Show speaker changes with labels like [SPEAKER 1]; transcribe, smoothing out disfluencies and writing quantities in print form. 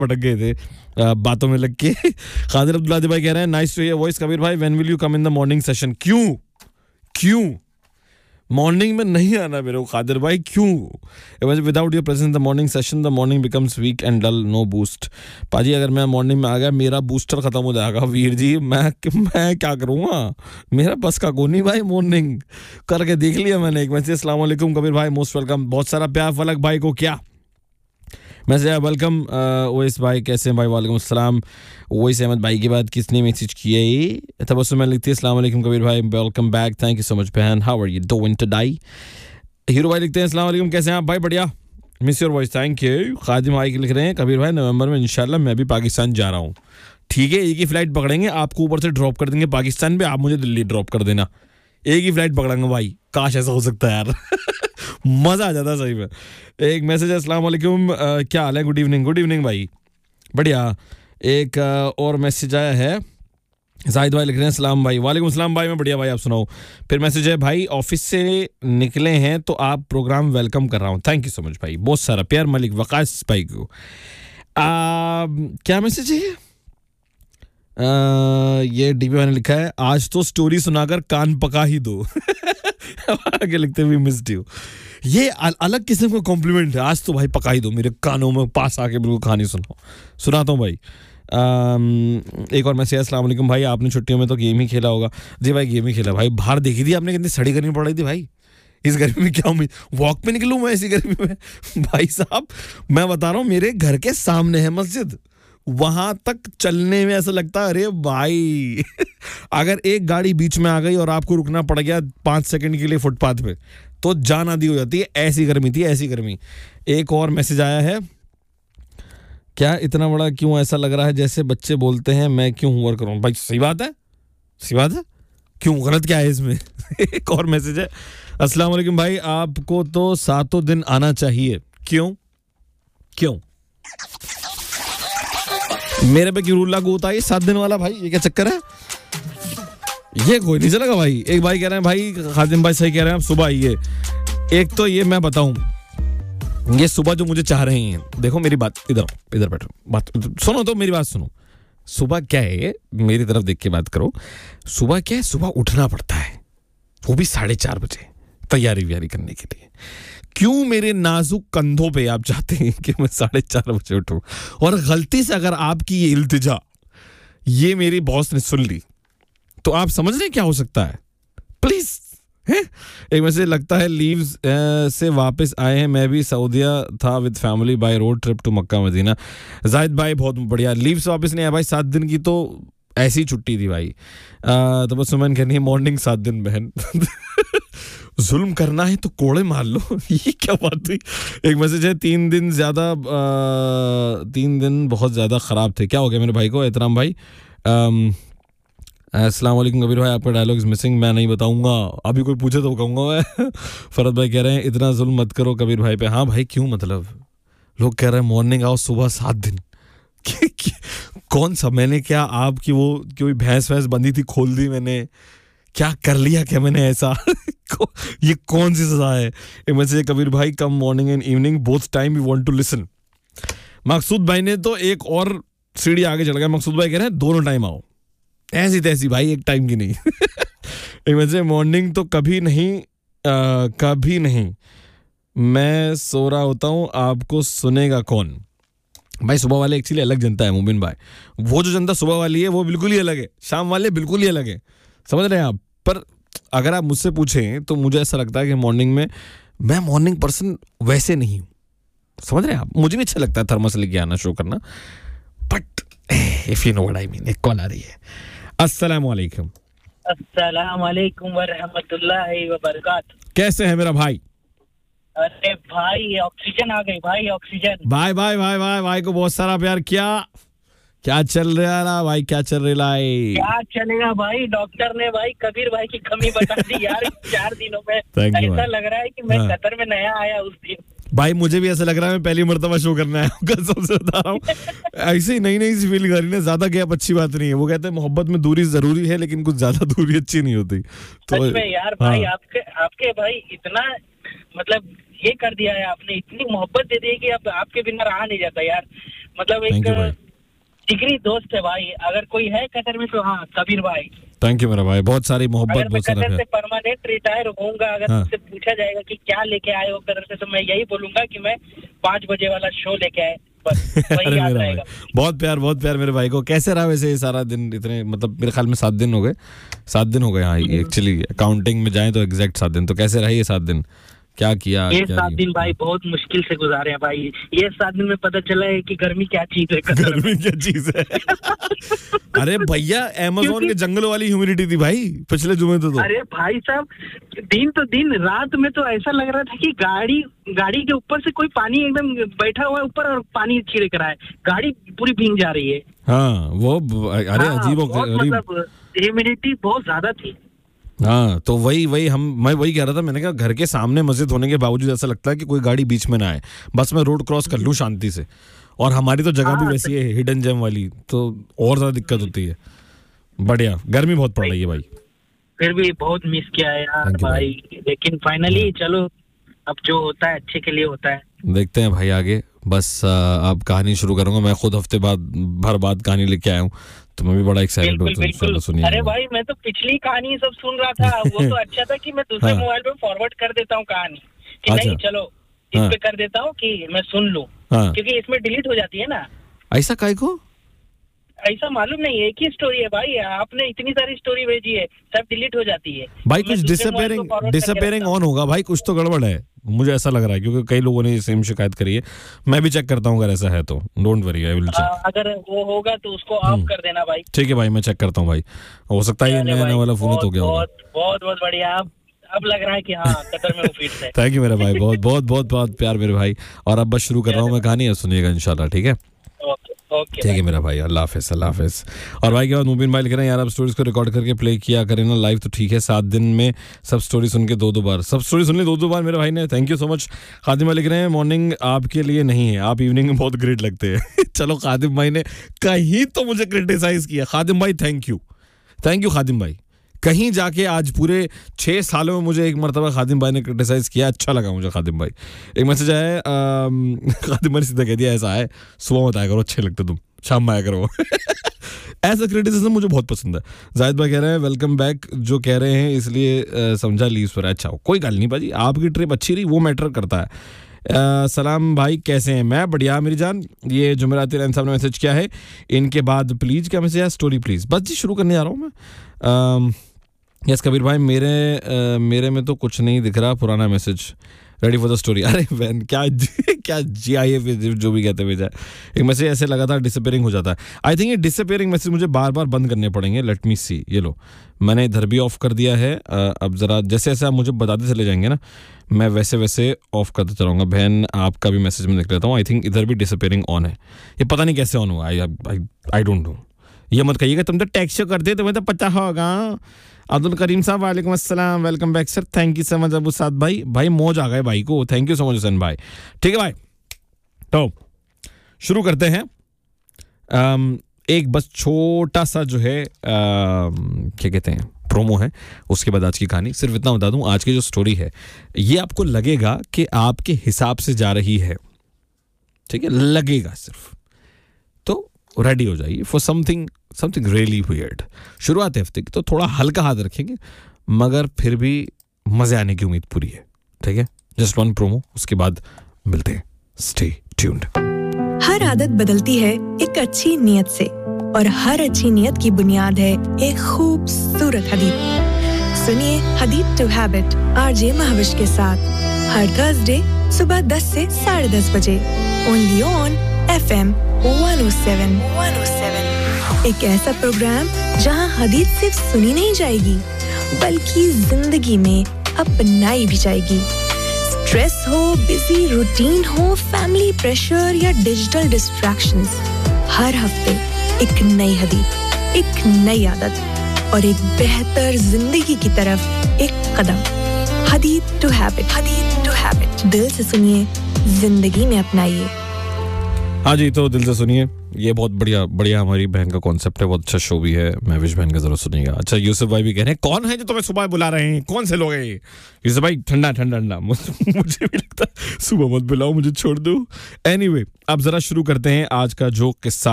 [SPEAKER 1] पटक गए थे बातों में लग के। खादिर अब्दुल्ला भाई कह रहे हैं nice to here voice Kabir भाई, when will you come in the morning session? क्यों मॉर्निंग में नहीं आना मेरे को खादिर भाई, क्यों? Without your presence in the morning session the morning becomes week and dull, no boost. पाजी अगर मैं मॉर्निंग में आ गया मेरा बूस्टर खत्म हो जाएगा वीर जी, मैं क्या करूँगा, मेरा बस का को नहीं भाई। मॉर्निंग करके देख लिया मैंने। एक मैसेज, अस्सलाम वालेकुम कबीर भाई, मोस्ट वेलकम, बहुत सारा प्यार फलक भाई को। क्या मैसेज, वेलकम ओवैस भाई, कैसे हैं भाई? वालेकुम अस्सलाम। ओवैस अहमद भाई के बाद किसने मैसेज किया है? तबस्सुम लिखती है अस्सलाम वालेकुम कबीर भाई, welcome back, thank you so much बहन, how are you doing today? Hero भाई लिखते हैं अस्सलाम वालेकुम, कैसे हैं आप भाई? बढ़िया, miss your voice, thank you. खादिम भाई लिख रहे हैं कबीर भाई नवंबर में इंशाल्लाह मैं भी पाकिस्तान जा रहा हूँ। ठीक है, एक ही फ्लाइट पकड़ेंगे, आपको ऊपर से ड्रॉप कर देंगे पाकिस्तान पे, आप मुझे दिल्ली ड्रॉप कर देना, एक ही फ्लाइट पकड़ेंगे भाई। काश ऐसा हो सकता है यार मजा आ जाता सही में। एक मैसेज है, अस्सलाम वालेकुम, क्या हाल है? गुड इवनिंग भाई, बढ़िया। एक और मैसेज आया है, जाहिद भाई लिख रहे हैं सलाम भाई, वालेकुम सलाम भाई, मैं बढ़िया भाई, आप सुनाओ। फिर मैसेज है, भाई ऑफिस से निकले हैं तो आप प्रोग्राम वेलकम कर रहा हूँ, थैंक यू सो मच भाई, बहुत सारा प्यार मलिक वकास भाई को। क्या मैसेज है ये डीपी ने लिखा है, आज तो स्टोरी सुनाकर कान पका ही दो आगे लिखते हुए मिस्ड यू। ये अलग किस्म का कॉम्प्लीमेंट है, आज तो भाई पका ही दो, मेरे कानों में पास आके बिल्कुल कहानी सुनाता हूँ भाई। एक और मैसेज, अस्सलाम वालेकुम भाई, आपने छुट्टियों में तो गेम ही खेला होगा? जी भाई गेम ही खेला भाई। बाहर देखी थी आपने कितनी सड़ी गर्मी पड़ रही थी भाई, इस गर्मी में क्या वॉक पे निकलूं मैं ऐसी गर्मी में भाई साहब मैं बता रहा हूँ, मेरे घर के सामने है मस्जिद, वहां तक चलने में ऐसा लगता है अरे भाई अगर एक गाड़ी बीच में आ गई और आपको रुकना पड़ गया 5 सेकंड के लिए फुटपाथ पे तो जान आधी हो जाती है, ऐसी गर्मी थी, ऐसी गर्मी। एक और मैसेज आया है, क्या इतना बड़ा क्यों ऐसा लग रहा है जैसे बच्चे बोलते हैं मैं क्यों हुआ करूं? भाई सही बात है, क्यों गलत क्या है इसमें एक और मैसेज है, अस्सलाम वालेकुम भाई, आपको तो 7 दिन आना चाहिए, क्यों मेरे पे क्यों रूल लागू होता है 7 दिन वाला भाई? ये क्या चक्कर है, ये कोई नहीं चलेगा भाई। एक भाई कह रहे हैं भाई खादिम भाई सही कह रहे हैं, आप सुबह आइए। एक तो ये मैं बताऊं, ये सुबह जो मुझे चाह रहे हैं, देखो मेरी बात, इधर बैठो, बात सुनो तो, मेरी बात सुनो। सुबह क्या है, मेरी तरफ देख के बात करो। सुबह क्या है, सुबह उठना पड़ता है, वो भी 4:30 बजे तैयारी करने के लिए। क्यों मेरे नाजुक कंधों पे आप चाहते हैं कि मैं 4:30 बजे उठूं? और गलती से अगर आपकी ये इल्तिजा ये मेरी बॉस ने सुन ली तो आप समझ रहे क्या हो सकता है? प्लीज एक मैसेज, लगता है लीव्स से वापस आए हैं, मैं भी सऊदिया था with family by road trip to Mecca Medina. Zahid भाई बहुत बढ़िया, लीव से वापस नहीं आया भाई, 7 दिन की तो ऐसी छुट्टी थी भाई। तो बस सुमन कहनी है मॉर्निंग 7 दिन बहन जुल्म करना है तो कोड़े मार लो ये क्या बात हुई। एक मैसेज है, 3 दिन बहुत ज्यादा खराब थे, क्या हो गया मेरे भाई को? एहतराम भाई अस्सलाम वालेकुम कबीर भाई, आपका डायलॉग इज मिसिंग, मैं नहीं बताऊंगा, अभी कोई पूछे तो कहूंगा मैं फरद भाई कह रहे हैं इतना जुल्म मत करो कबीर भाई पे। हाँ भाई क्यों, मतलब लोग कह रहे हैं मॉर्निंग आओ, सुबह 7 दिन कौन सा मैंने क्या आपकी वो कोई भैंस बंधी थी खोल दी मैंने, क्या कर लिया क्या मैंने ऐसा ये कौन सी सजा है? एक मैसेज, कबीर भाई कम morning and evening both time we want to listen. मकसूद भाई ने तो एक और सीढ़ी आगे चढ़ गया, मकसूद भाई कह रहे हैं दोनों टाइम आओ, ऐसी तैसी भाई, एक टाइम की नहीं एक मैसेज, मॉर्निंग तो कभी नहीं मैं सो रहा होता हूँ, आपको सुनेगा कौन? भाई सुबह वाले एक्चुअली अलग जनता है मुबिन भाई, वो जो जनता सुबह वाली है वो बिल्कुल ही अलग है, शाम वाले बिल्कुल ही अलग है, समझ रहे हैं आप? पर अगर आप मुझसे पूछें तो मुझे ऐसा लगता है कि मॉर्निंग में मैं मॉर्निंग पर्सन वैसे नहीं हूँ, समझ रहे हैं आप? मुझे भी अच्छा लगता है थर्मस लेके आना शो करना, but if you know what I mean. एक कॉल आ रही है, अस्सलाम वालेकुम।
[SPEAKER 2] अस्सलाम वालेकुम व रहमतुल्लाहि व बरकात।
[SPEAKER 1] कैसे है मेरा भाई?
[SPEAKER 2] अरे भाई ऑक्सीजन आ गई भाई, ऑक्सीजन।
[SPEAKER 1] भाई को बहुत सारा प्यार। क्या चल रहा है भाई, क्या चल रहा है?
[SPEAKER 2] क्या चलेगा भाई, डॉक्टर ने भाई कबीर भाई की कमी बता दी यार 4 दिनों में। ऐसा लग रहा है कि मैं कतर में नया आया उस दिन।
[SPEAKER 1] भाई मुझे भी ऐसा लग रहा है मैं पहली मर्तबा शो करना है, कसम से बता रहा हूँ ऐसे ही नई सी फील करी ने, ज्यादा गैप अच्छी बात नहीं है। वो कहते हैं मोहब्बत में दूरी जरूरी है लेकिन कुछ ज्यादा दूरी अच्छी नहीं होती।
[SPEAKER 2] तो यार भाई आपके भाई इतना मतलब ये कर दिया है आपने, इतनी मोहब्बत दे दी कि अब आपके बिना रहा नहीं जाता यार। मतलब एक जिगरी दोस्त है भाई, अगर कोई है कतर में तो हाँ कबीर भाई।
[SPEAKER 1] थैंक यू मेरा भाई, बहुत सारी मोहब्बत, बहुत सारा
[SPEAKER 2] कतर से परमानेंट रिटायर होऊंगा, अगर मुझसे पूछा जाएगा कि क्या लेके आए हो कतर से, तो मैं यही बोलूंगा कि मैं 5 बजे वाला शो लेके आए, बस वही याद रहेगा।
[SPEAKER 1] बहुत प्यार मेरे भाई को। कैसे रहा वैसे ये सारा दिन? इतने मतलब मेरे ख्याल में 7 दिन हो गए, 7 दिन हो गए। हाँ एक्चुअली काउंटिंग में जाए तो एग्जैक्ट 7 दिन। तो कैसे रहे ये 7 दिन, क्या किया?
[SPEAKER 2] ये 7 दिन भाई बहुत मुश्किल से गुजारे हैं भाई। ये 7 दिन में पता चला है कि गर्मी क्या चीज है।
[SPEAKER 1] गर्मी क्या चीज है? अरे भैया अमेज़न के जंगल वाली ह्यूमिडिटी थी भाई पिछले जुमे तो।
[SPEAKER 2] अरे भाई साहब दिन रात में तो ऐसा लग रहा था कि गाड़ी के ऊपर से कोई पानी एकदम बैठा हुआ है ऊपर और पानी छिड़क रहा है, गाड़ी पूरी भीग जा रही है।
[SPEAKER 1] हाँ वो अरे अजीब,
[SPEAKER 2] मतलब ह्यूमिडिटी बहुत ज्यादा थी।
[SPEAKER 1] हाँ तो मैं वही कह रहा था, मैंने कहा घर के सामने मस्जिद होने के बावजूद ऐसा लगता है कि कोई गाड़ी बीच में ना आए, बस मैं रोड क्रॉस कर लूं शांति से। और हमारी तो जगह भी वैसी है हिडन जेम वाली, तो और ज्यादा दिक्कत होती है। बढ़िया, गर्मी बहुत पड़ रही है भाई।
[SPEAKER 2] फिर भी बहुत मिस किया है यार भाई, लेकिन फाइनली चलो अब जो होता है अच्छे के लिए होता है।
[SPEAKER 1] देखते हैं भाई आगे। बस अब कहानी शुरू करूंगा मैं खुद, हफ्ते भर बाद कहानी लेके आया हूँ, तो मैं भी बड़ा एक्साइटेड हूँ।
[SPEAKER 2] अरे भाई मैं तो पिछली कहानी सब सुन रहा था, वो तो अच्छा था कि मैं दूसरे मोबाइल पे फॉरवर्ड कर देता हूँ कहानी कि नहीं चलो इस पे कर देता हूँ कि मैं सुन लूँ, क्योंकि इसमें डिलीट हो जाती है ना।
[SPEAKER 1] ऐसा काहे को?
[SPEAKER 2] ऐसा मालूम नहीं, एक ही स्टोरी है भाई, आपने इतनी सारी स्टोरी भेजी है, सब डिलीट हो जाती है
[SPEAKER 1] भाई। कुछ डिसअपीयरिंग ऑन होगा भाई, कुछ तो गड़बड़ है, मुझे ऐसा लग रहा है, क्योंकि कई लोगों ने सेम शिकायत करी है। मैं भी चेक करता हूँ, अगर ऐसा है तो don't worry, I will check.
[SPEAKER 2] अगर वो होगा तो उसको ऑफ कर देना भाई।
[SPEAKER 1] ठीक है भाई, मैं चेक करता हूँ भाई, हो सकता है ये नया वाला फोन तो गया होगा।
[SPEAKER 2] बहुत बढ़िया, अब लग रहा है कि हाँ कतर में वो फिट है।
[SPEAKER 1] थैंक यू मेरा भाई, बहुत प्यार मेरे भाई। और अब बस शुरू कर रहा हूँ मैं कहानी, सुनिएगा इंशाल्लाह, ठीक है? ठीक है मेरा भाई, अल्लाह हाफिज़। और भाई के बाद मुबीन भाई लिख रहे हैं, यार आप स्टोरीज को रिकॉर्ड करके प्ले किया करें ना लाइव, तो ठीक है 7 दिन में सब स्टोरी सुन के 2 बार, सब स्टोरी सुन ली 2 बार मेरे भाई ने। Thank you so much. खादिम भाई लिख रहे हैं, मॉर्निंग आपके लिए नहीं है, आप इवनिंग में बहुत ग्रेट लगते हैं। चलो खादिम भाई ने कहीं तो मुझे क्रिटिसाइज किया। खादिम भाई थैंक यू खादिम भाई। कहीं जाके आज पूरे 6 सालों में मुझे एक मरतबा खादिम भाई ने क्रिटिसाइज किया, अच्छा लगा मुझे खादिम भाई। एक मैसेज आया, खादिम भाई ने सीधा कह दिया ऐसा है, सुबह मत आया करो, अच्छे लगते तुम, शाम में आया करो। ऐसा क्रिटिसिज्म मुझे बहुत पसंद है। जाहिद भाई कह रहे हैं वेलकम बैक, जो कह रहे हैं इसलिए समझा लीव पर। अच्छा कोई गल नहीं भाजी, आपकी ट्रिप अच्छी रही वो मैटर करता है। सलाम भाई कैसे हैं? मैं बढ़िया मेरी जान। ये जुमेराती रैन साहब ने मैसेज किया है, इनके बाद प्लीज क्या मैसेज है? Story please. बस जी शुरू करने जा रहा हूँ मैं। यस कबीर भाई, मेरे में तो कुछ नहीं दिख रहा, पुराना message. Ready for the story. अरे वैन क्या GIF जो भी कहते हुए एक मैसेज ऐसे लगातार डिसअपीयरिंग हो जाता है। आई थिंक ये डिसअपीयरिंग मैसेज मुझे बार बंद करने पड़ेंगे। लेट मी सी, ये लो मैंने इधर भी ऑफ कर दिया है। अब जरा जैसे जैसे आप मुझे बताते चले जाएंगे ना, मैं वैसे वैसे ऑफ करते चलाऊंगा। बहन आपका भी मैसेज मैं देख लेता हूँ। आई थिंक इधर भी डिसअपीयरिंग ऑन है, ये पता नहीं कैसे ऑन हुआ। I don't know. ये मत कहिएगा तुम तो टैक्स शो करते तुम्हें तो पता होगा। अब्दुल करीम साहब वालेकुम अस्सलाम, welcome back sir, thank you so much. Abu साद भाई मौज आ गए भाई को, thank you so much Hussain भाई। ठीक है भाई, तो शुरू करते हैं। एक बस छोटा सा जो है क्या कहते हैं प्रोमो है, उसके बाद आज की कहानी। सिर्फ इतना बता दूं, आज की जो स्टोरी है ये आपको लगेगा कि आपके हिसाब से जा रही है, ठीक है, लगेगा सिर्फ, तो रेडी हो जाइए फॉर समथिंग रियली वियर्ड। शुरुआत है हफ्ते की, तो थोड़ा हल्का हाथ रखेंगे, मगर फिर भी मजे आने की उम्मीद पूरी है, ठीक है? जस्ट 1 प्रोमो, उसके बाद मिलते हैं। Stay tuned.
[SPEAKER 3] हर आदत बदलती है एक अच्छी नीयत से, और हर अच्छी नीयत की बुनियाद है एक खूबसूरत हदीत। सुनिए हदीत टू हैबिट RJ महाविश के साथ हर थर्सडे सुबह 10 से 10:30 बजे, ओनली ऑन FM 107। एक ऐसा प्रोग्राम जहां हदीत सिर्फ सुनी नहीं जाएगी, बल्कि जिंदगी में अपनाई भी जाएगी। स्ट्रेस हो, बिजी रूटीन हो, फैमिली प्रेशर या डिजिटल डिस्ट्रैक्शंस, हर हफ्ते एक नई हदीत, एक नई आदत और एक बेहतर जिंदगी की तरफ एक कदम। हदीत टू हैबिट, दिल से सुनिए, जिंदगी में अपनाइए।
[SPEAKER 1] हाँ जी, तो दिल से सुनिए, ये बहुत बढ़िया बढ़िया हमारी बहन का कॉन्सेप्ट है, बहुत अच्छा शो भी है, महविश बहन का जरूर सुनिएगा। अच्छा, यूसुफ भाई भी कह रहे हैं कौन है जो तुम्हें सुबह बुला रहे हैं, कौन से लोग हैं ये? यूसुफ भाई ठंडा ठंडा ठंडा मुझे भी लगता है सुबह मत बुलाओ, मुझे छोड़ दो। एनीवे, अब जरा शुरू करते हैं आज का जो किस्सा